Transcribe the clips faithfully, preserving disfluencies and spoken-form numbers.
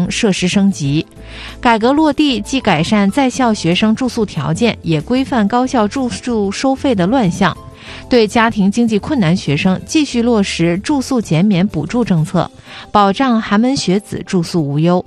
行设施升级。改革落地，既改善在校学生住宿条件，也规范高校住宿收费的乱象。对家庭经济困难学生继续落实住宿减免补助政策，保障寒门学子住宿无忧。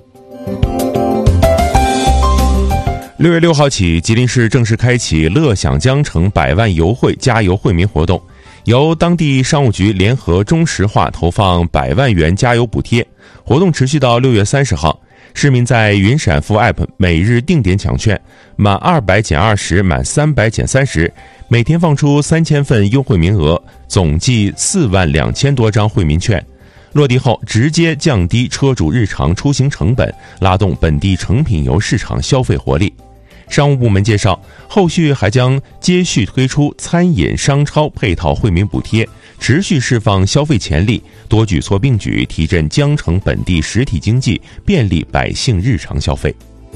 六月六号起，吉林市正式开启乐享江城百万油惠加油惠民活动，由当地商务局联合中石化投放百万元加油补贴，活动持续到六月三十号。市民在云闪付 App 每日定点抢券，满二百减二十，满三百减三十，每天放出三千份优惠名额，总计四万两千多张惠民券。落地后，直接降低车主日常出行成本，拉动本地成品油市场消费活力。商务部门介绍，后续还将接续推出餐饮、商超配套惠民补贴，持续释放消费潜力，多举措并举，提振江城本地实体经济，便利百姓日常消费。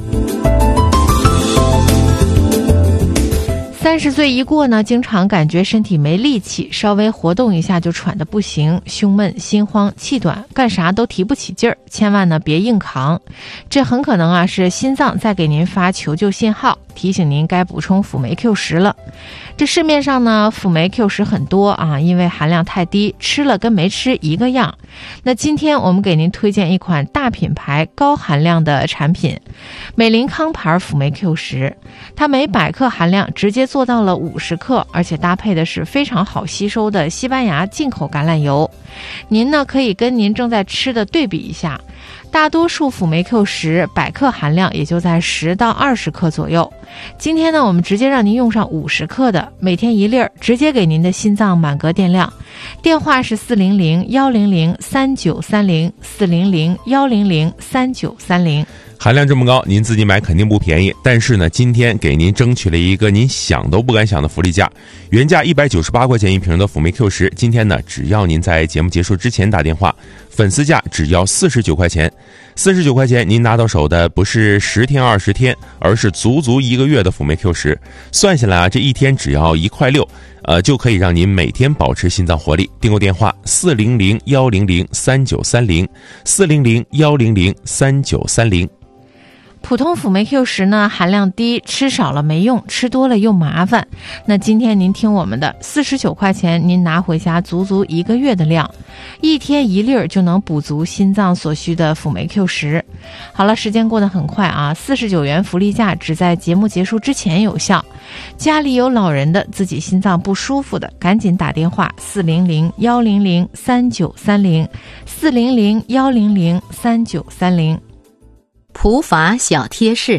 三十岁一过呢，经常感觉身体没力气，稍微活动一下就喘得不行，胸闷、心慌、气短，干啥都提不起劲儿，千万呢别硬扛，这很可能啊是心脏在给您发求救信号，提醒您该补充辅酶 Q 十了。这市面上呢辅酶 Q 十很多啊，因为含量太低，吃了跟没吃一个样。那今天我们给您推荐一款大品牌高含量的产品，美林康牌辅酶 Q 十，它每百克含量直接做到了五十克，而且搭配的是非常好吸收的西班牙进口橄榄油。您呢可以跟您正在吃的对比一下，大多数辅酶 Q 十百克含量也就在十到二十克左右。今天呢，我们直接让您用上五十克的，每天一粒儿，直接给您的心脏满格电量。电话是四零零幺零零三九三零四零零幺零零三九三零。 含量这么高，您自己买肯定不便宜，但是呢，今天给您争取了一个您想都不敢想的福利价，原价一百九十八块钱一瓶的辅酶 Q 十，今天呢，只要您在节目结束之前打电话，粉丝价只要四十九块钱，四十九块钱您拿到手的不是十天二十天，而是足足一个月的辅酶 Q 十，算下来啊，这一天只要一块六，呃，就可以让您每天保持心脏活力。订购电话四零零幺零零三九三零四零零幺零零三九三零。 普通辅酶 Q 十呢含量低，吃少了没用，吃多了又麻烦。那今天您听我们的，四十九块钱您拿回家足足一个月的量，一天一粒儿就能补足心脏所需的辅酶 Q 十。好了，时间过得很快啊，四十九元福利价只在节目结束之前有效。家里有老人的，自己心脏不舒服的，赶紧打电话四零零幺零零三九三零四零零幺零零三九三零。 普法小贴士：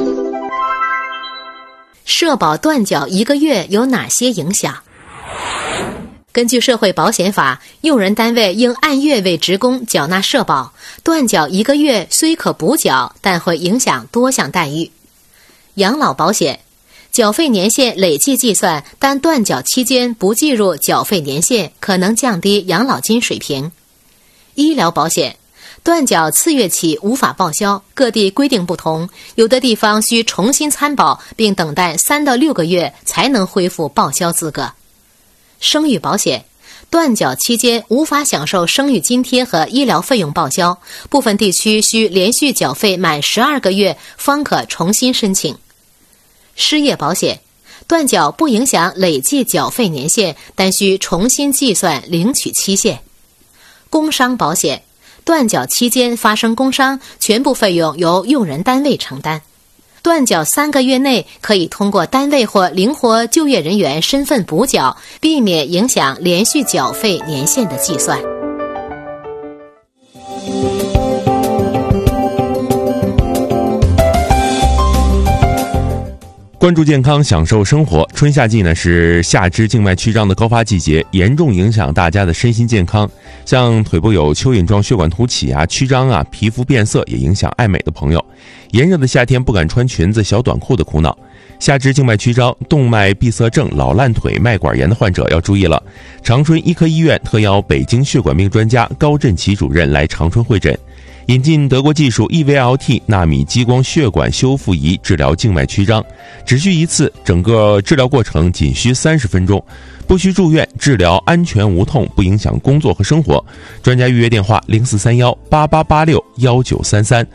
社保断缴一个月有哪些影响？根据社会保险法，用人单位应按月为职工缴纳社保，断缴一个月虽可补缴，但会影响多项待遇。养老保险，缴费年限累计计算，但断缴期间不计入缴费年限，可能降低养老金水平。医疗保险，断缴次月起无法报销，各地规定不同，有的地方需重新参保，并等待三到六个月才能恢复报销资格。生育保险，断缴期间无法享受生育津贴和医疗费用报销，部分地区需连续缴费满十二个月方可重新申请。失业保险，断缴不影响累计缴费年限，但需重新计算领取期限。工伤保险，断缴期间发生工伤，全部费用由用人单位承担。断缴三个月内可以通过单位或灵活就业人员身份补缴，避免影响连续缴费年限的计算。 关注健康，享受生活。春夏季呢是下肢静脉曲张的高发季节，严重影响大家的身心健康。像腿部有蚯蚓状血管凸起啊、曲张啊、皮肤变色，也影响爱美的朋友。炎热的夏天不敢穿裙子、小短裤的苦恼。下肢静脉曲张、动脉闭塞症、老烂腿、脉管炎的患者要注意了。长春医科医院特邀北京血管病专家高振奇主任来长春会诊。引进德国技术 E V L T 纳米激光血管修复仪治疗静脉曲张，只需一次，整个治疗过程仅需三十分钟，不需住院，治疗安全无痛，不影响工作和生活。专家预约电话零四三幺八八八六幺九三三